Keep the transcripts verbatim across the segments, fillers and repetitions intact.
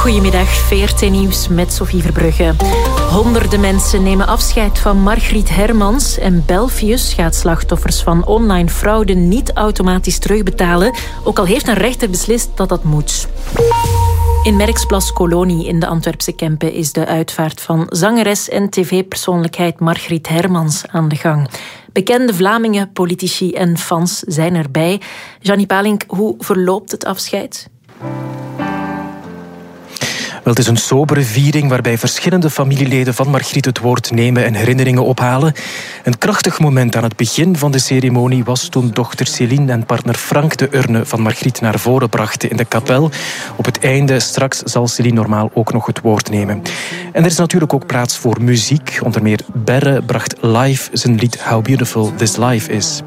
Goedemiddag, V R T Nieuws met Sophie Verbrugge. Honderden mensen nemen afscheid van Margriet Hermans en Belfius gaat slachtoffers van online fraude niet automatisch terugbetalen, ook al heeft een rechter beslist dat dat moet. In Merksplas Kolonie in de Antwerpse Kempen is de uitvaart van zangeres en tv-persoonlijkheid Margriet Hermans aan de gang. Bekende Vlamingen, politici en fans zijn erbij. Jannie Palink, hoe verloopt het afscheid? Wel, het is een sobere viering waarbij verschillende familieleden van Margriet het woord nemen en herinneringen ophalen. Een krachtig moment aan het begin van de ceremonie was toen dochter Céline en partner Frank de urne van Margriet naar voren brachten in de kapel. Op het einde straks zal Céline normaal ook nog het woord nemen. En er is natuurlijk ook plaats voor muziek. Onder meer Berre bracht live zijn lied How Beautiful This Life Is.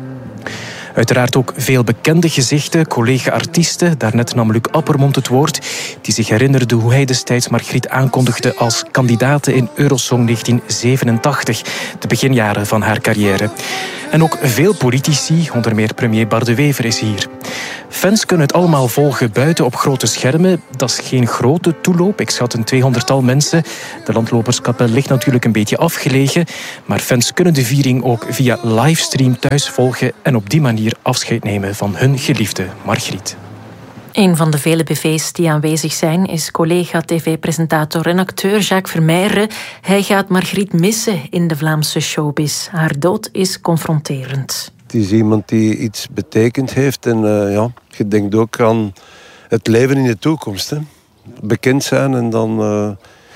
Uiteraard ook veel bekende gezichten, collega-artiesten. Daarnet nam Luc Appermond het woord, die zich herinnerde hoe hij destijds Margriet aankondigde als kandidate in Eurosong negentien zevenentachtig, de beginjaren van haar carrière. En ook veel politici, onder meer premier Bart De Wever is hier. Fans kunnen het allemaal volgen buiten op grote schermen. Dat is geen grote toeloop, ik schat een tweehonderdtal mensen. De landloperskapel ligt natuurlijk een beetje afgelegen, maar fans kunnen de viering ook via livestream thuis volgen en op die manier afscheid nemen van hun geliefde Margriet. Een van de vele B V's die aanwezig zijn is collega tv-presentator en acteur Jacques Vermeijeren. Hij gaat Margriet missen in de Vlaamse showbiz. Haar dood is confronterend. Het is iemand die iets betekend heeft en uh, ja, je denkt ook aan het leven in de toekomst. Hè. Bekend zijn en dan, uh,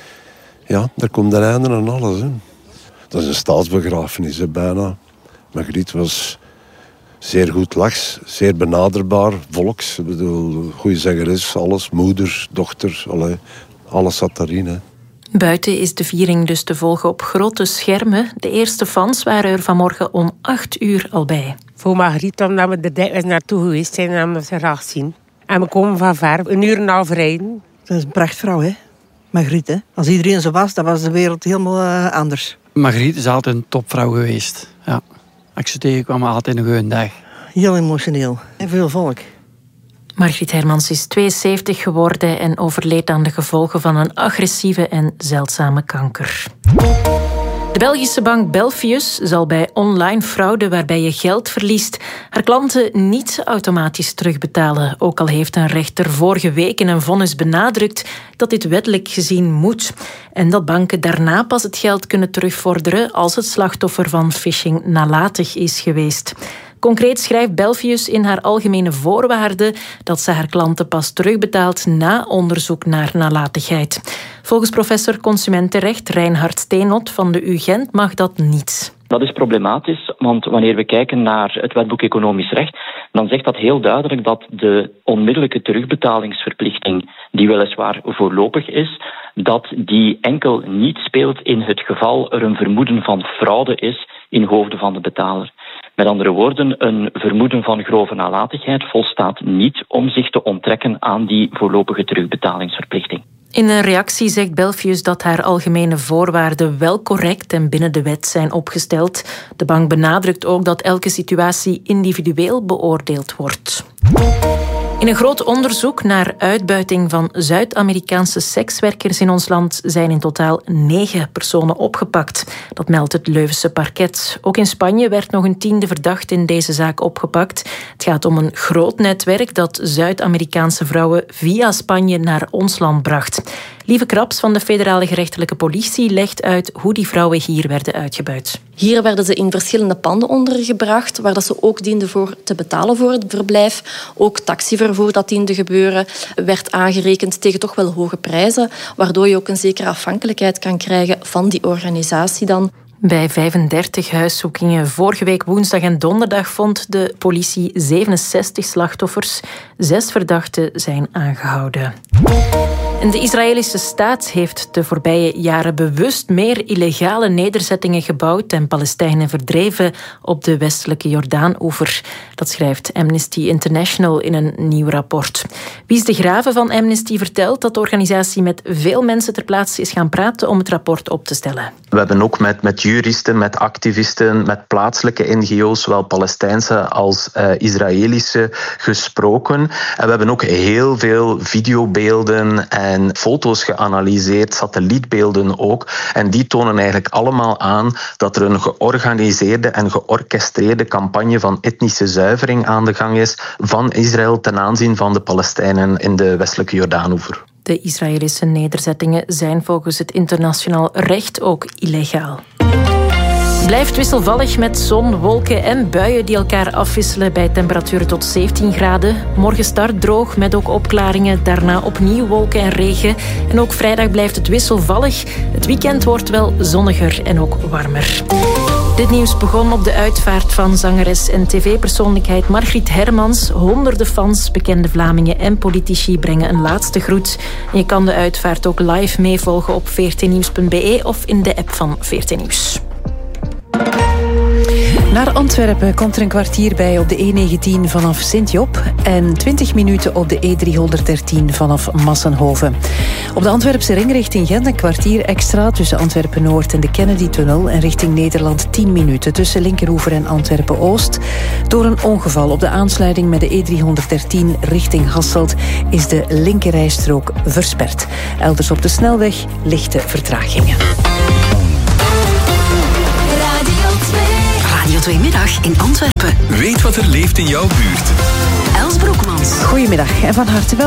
ja, er komt een einde aan alles. Hè. Dat is een staatsbegrafenis, hè, bijna. Margriet was zeer goed lachs, zeer benaderbaar, volks. Ik bedoel, goede zangeres, alles, moeder, dochter, allee, alles zat daarin. Hè. Buiten is de viering dus te volgen op grote schermen. De eerste fans waren er vanmorgen om acht uur al bij. Voor Margriet, omdat we er dikwijls naartoe geweest zijn en we ze graag zien. En we komen van ver, een uur en een half rijden. Dat is een prachtvrouw, hè? Margriet, hè? Als iedereen zo was, dan was de wereld helemaal uh, anders. Margriet is altijd een topvrouw geweest. Ja. Als ik ze tegenkwam, altijd een goede dag. Heel emotioneel. En veel volk. Margriet Hermans is tweeënzeventig geworden en overleed aan de gevolgen van een agressieve en zeldzame kanker. De Belgische bank Belfius zal bij online fraude waarbij je geld verliest haar klanten niet automatisch terugbetalen. Ook al heeft een rechter vorige week in een vonnis benadrukt dat dit wettelijk gezien moet. En dat banken daarna pas het geld kunnen terugvorderen als het slachtoffer van phishing nalatig is geweest. Concreet schrijft Belfius in haar algemene voorwaarden dat ze haar klanten pas terugbetaalt na onderzoek naar nalatigheid. Volgens professor Consumentenrecht Reinhard Steenot van de U Gent mag dat niet. Dat is problematisch, want wanneer we kijken naar het wetboek Economisch Recht, dan zegt dat heel duidelijk dat de onmiddellijke terugbetalingsverplichting, die weliswaar voorlopig is, dat die enkel niet speelt in het geval er een vermoeden van fraude is in hoofde van de betaler. Met andere woorden, een vermoeden van grove nalatigheid volstaat niet om zich te onttrekken aan die voorlopige terugbetalingsverplichting. In een reactie zegt Belfius dat haar algemene voorwaarden wel correct en binnen de wet zijn opgesteld. De bank benadrukt ook dat elke situatie individueel beoordeeld wordt. In een groot onderzoek naar uitbuiting van Zuid-Amerikaanse sekswerkers in ons land zijn in totaal negen personen opgepakt. Dat meldt het Leuvense parket. Ook in Spanje werd nog een tiende verdachte in deze zaak opgepakt. Het gaat om een groot netwerk dat Zuid-Amerikaanse vrouwen via Spanje naar ons land bracht. Lieve Kraps van de federale gerechtelijke politie legt uit hoe die vrouwen hier werden uitgebuit. Hier werden ze in verschillende panden ondergebracht, waar dat ze ook dienden voor te betalen voor het verblijf. Ook taxivervoer dat diende gebeuren werd aangerekend tegen toch wel hoge prijzen, waardoor je ook een zekere afhankelijkheid kan krijgen van die organisatie dan. Bij vijfendertig huiszoekingen vorige week woensdag en donderdag vond de politie zevenenzestig slachtoffers. Zes verdachten zijn aangehouden. En de Israëlische staat heeft de voorbije jaren bewust meer illegale nederzettingen gebouwd en Palestijnen verdreven op de westelijke Jordaan-oever. Dat schrijft Amnesty International in een nieuw rapport. Wies de Graven van Amnesty vertelt dat de organisatie met veel mensen ter plaatse is gaan praten om het rapport op te stellen. We hebben ook met, met juristen, met activisten, met plaatselijke N G O's, zowel Palestijnse als uh, Israëlische, gesproken. En we hebben ook heel veel videobeelden en en foto's geanalyseerd, satellietbeelden ook. En die tonen eigenlijk allemaal aan dat er een georganiseerde en georchestreerde campagne van etnische zuivering aan de gang is van Israël ten aanzien van de Palestijnen in de westelijke Jordaanoever. De Israëlische nederzettingen zijn volgens het internationaal recht ook illegaal. Het blijft wisselvallig met zon, wolken en buien die elkaar afwisselen bij temperaturen tot zeventien graden. Morgen start droog met ook opklaringen, daarna opnieuw wolken en regen. En ook vrijdag blijft het wisselvallig. Het weekend wordt wel zonniger en ook warmer. Dit nieuws begon op de uitvaart van zangeres en tv-persoonlijkheid Margriet Hermans. Honderden fans, bekende Vlamingen en politici brengen een laatste groet. En je kan de uitvaart ook live meevolgen op v r t nieuws punt b e of in de app van V R T Nieuws. Naar Antwerpen komt er een kwartier bij op de E negentien vanaf Sint-Job en twintig minuten op de E driehonderddertien vanaf Massenhoven. Op de Antwerpse ring richting Gent een kwartier extra tussen Antwerpen-Noord en de Kennedy-tunnel en richting Nederland tien minuten tussen Linkeroever en Antwerpen-Oost. Door een ongeval op de aansluiting met de E driehonderddertien richting Hasselt is de linkerrijstrook versperd. Elders op de snelweg lichte vertragingen. Radio twee Middag in Antwerpen. Weet wat er leeft in jouw buurt. Els Broekmans. Goedemiddag en van harte welkom.